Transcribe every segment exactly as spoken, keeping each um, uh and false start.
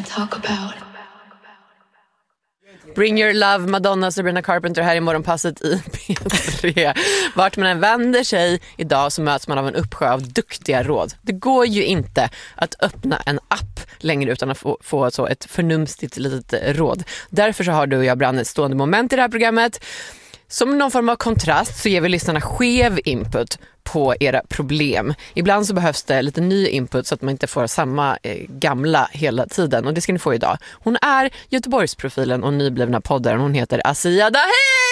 want to talk about. Bring your love, Madonna, Sabrina Carpenter här i morgonpasset i P tre. Vart man än vänder sig idag så möts man av en uppsjö av duktiga råd. Det går ju inte att öppna en app längre utan att få, få så ett förnumstigt litet råd. Därför så har du och jag Branne ett stående moment i det här programmet. Som någon form av kontrast så ger vi lyssnarna skev input på era problem. Ibland så behövs det lite ny input så att man inte får samma eh, gamla hela tiden. Och det ska ni få idag. Hon är Göteborgsprofilen och nyblivna poddaren. Hon heter Asia Dahir!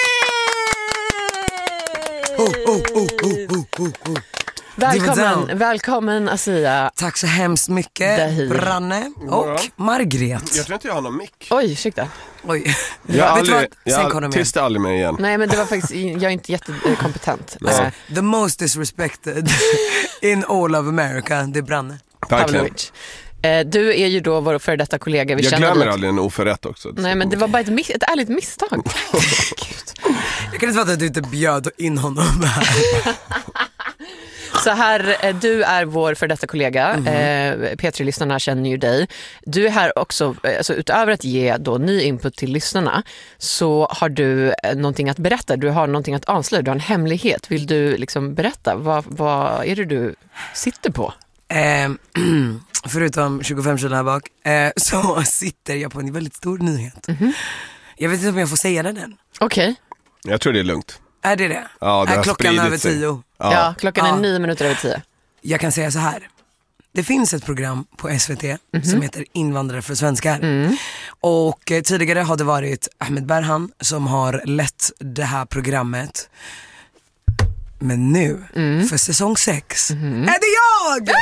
Oh, oh, oh, oh, oh, oh. Välkommen, välkommen Asia. Tack så hemskt mycket, Dahir. Branne och Margret. Jag tror inte jag har någon mick. Oj, ursäkta. Oj. Jag har Vet du aldrig, vad? Sen kom jag de igen. tyste aldrig mig igen. Nej, men det var faktiskt, jag är inte jättekompetent. Alltså, Eh, the most disrespected in all of America, det är Branne. Verkligen. Pavlovic. Eh, du är ju då vår före detta kollega. Vi Jag känner glömmer lite- aldrig en oförrätt också. Nej, men det var bara ett, miss- ett ärligt misstag. Gud. Jag kan inte fatta att du inte bjöd in honom här. Så här, eh, du är vår för detta kollega. Mm. Eh, P tre-lyssnarna känner ju dig. Du är här också, eh, alltså utöver att ge då ny input till lyssnarna, så har du eh, någonting att berätta. Du har någonting att avslöja. Du har en hemlighet. Vill du liksom berätta? Vad, vad är det du sitter på? Eh, förutom tjugofem kilo här bak, eh, så sitter jag på en väldigt stor nyhet. Mm-hmm. Jag vet inte om jag får säga den än. Okej. Jag tror det är lugnt. Är det det? Ja, det är har klockan spridit över sig. tio? Ja. Ja. klockan Ja. är nio minuter över tio. Jag kan säga så här. Det finns ett program på S V T som heter Invandrare för svenskar. Mm. Och eh, tidigare har det varit Ahmed Berhan som har lett det här programmet. Men nu, för säsong sex, är det jag!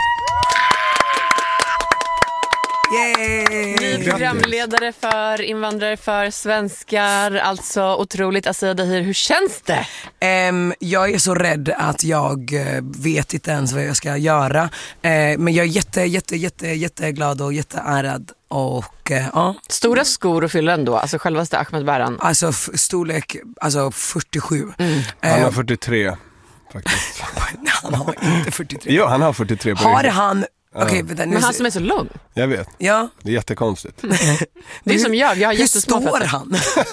Yay! Ny programledare för invandrare för svenskar. Alltså otroligt. Asia Dahir, hur känns det? Ehm, jag är så rädd att jag eh, vet inte ens vad jag ska göra. Eh, men jag är jätte, jätte, jätte, jätteglad och jätteärad. Och eh, ja, Stora skor och fylla ändå. Alltså självaste Ahmed Berhan. alltså f- storlek alltså fyrtiosju. Mm. Han har Eh, fyrtiotre faktiskt. han har inte fyrtiotre. Jo, han har fyrtiotre på Har riktigt. han, okej vänta nu. Men han som är så lång. Jag vet, Ja, det är jättekonstigt. Det är som jag, jag har hur jättesmå står fötter. han?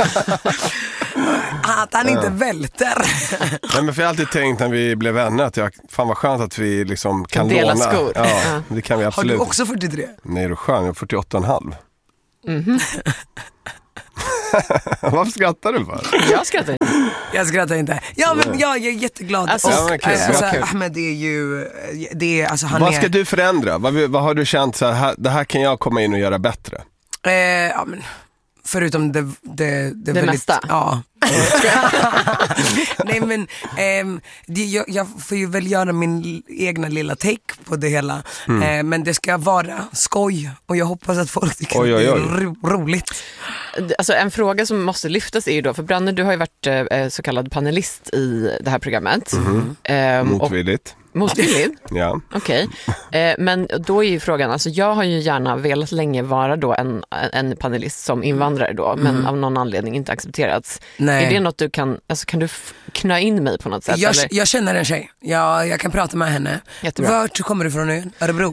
Att han inte välter. Nej, men för jag har alltid tänkt när vi blev vänner att jag, fan vad skönt att vi liksom kan Dela låna. skor. Ja, Ja. det kan vi Har absolut. du också fyrtiotre? Nej, du är skön, jag är fyrtioåtta och en halv. Varför skrattar du för? Jag skrattar inte. Jag skrattar inte. Ja men jag är jätteglad. Alltså, och, ja, men kul, eh, alltså, ja, kul. Ahmed är ju, det är, alltså han Vad är... ska du förändra? Vad, vad har du känt så här, det här kan jag komma in och göra bättre? Eh, ja, men, förutom det, det, det, Det väldigt, mesta. Ja. Nej men ehm, det, jag, jag får ju väl göra min l- egna lilla take på det hela. Mm. Eh, men det ska vara skoj och jag hoppas att folk tycker Oj, att det oj, är oj. ro- roligt. Alltså en fråga som måste lyftas är ju då, för Branne, du har ju varit eh, så kallad panelist i det här programmet. Ehm, och Motvilligt. motvillig. Ja. Okej, eh, men då är ju frågan, alltså jag har ju gärna velat länge vara då en, en panelist som invandrare då, men av någon anledning inte accepterats. Nej. Är det något du kan, alltså kan du f- knö in mig på något sätt? Jag, eller? jag känner en tjej, jag, jag kan prata med henne. Jättebra. Vart kommer du från nu? Örebro.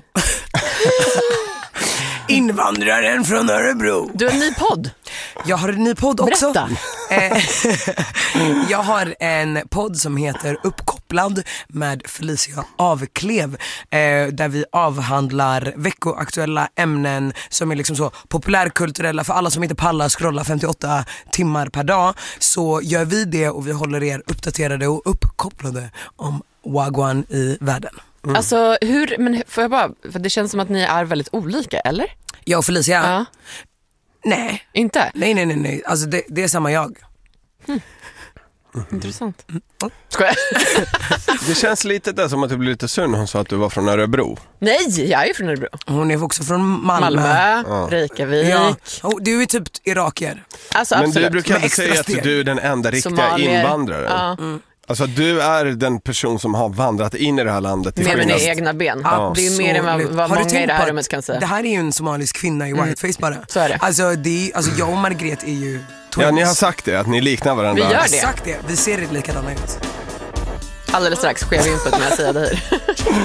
Invandraren från Örebro. Du har en ny podd. Jag har en ny podd också. Berätta. Eh, jag har en podd som heter Uppkopplad med Felicia Avklev, eh, där vi avhandlar veckoaktuella ämnen som är liksom så populärkulturella för alla som inte pallar scrolla femtioåtta timmar per dag. Så gör vi det och vi håller er uppdaterade och uppkopplade om wagwan i världen. Mm. Alltså hur, men får jag bara, för det känns som att ni är väldigt olika, eller? Jag och Felicia? Ja. Nej. Inte? Nej, nej, nej, nej. Alltså det, det är samma jag. Intressant. Mm. Skojar. Det känns lite där som att det blir lite synd. Hon sa att du var från Örebro. Nej, jag är ju från Örebro. Hon är också från Malmö. Malmö, Ja. Reykjavik. Ja. Och du är typ iraker. Alltså Men absolut. du brukar Med inte säga extra att steg. du är den enda riktiga Somalier. invandraren. Ja. Alltså du är den person som har vandrat in i det här landet. till Med mina skillnad- egna ben. Ja. Det är ju mer än vad, Absolut. vad Har du många i tänkt det på här att rummet kan säga. Det här är ju en somalisk kvinna i whiteface bara. Så är det. Alltså, det är, alltså jag och Margret är ju twins. Ja, ni har sagt det, att ni liknar varandra. Vi gör Jag har det. sagt det. Vi ser inte likadana ut. Alldeles strax sker vi input med att säga det här.